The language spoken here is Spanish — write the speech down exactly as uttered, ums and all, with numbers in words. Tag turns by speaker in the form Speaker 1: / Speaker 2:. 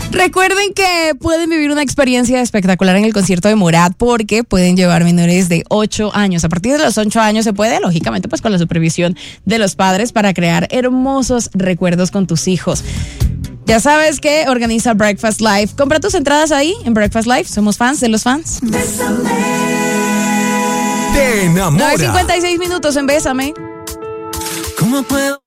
Speaker 1: Recuerden que pueden vivir una experiencia espectacular en el concierto de Morat porque pueden llevar menores de ocho años. A partir de los ocho años se puede, lógicamente, pues con la supervisión de los padres para crear hermosos recuerdos con tus hijos. Ya sabes que organiza Breakfast Live. Compra tus entradas ahí en Breakfast Live. Somos fans de los fans.
Speaker 2: Te enamora.
Speaker 1: nueve cincuenta y seis minutos en Bésame.
Speaker 2: ¿Cómo puedo?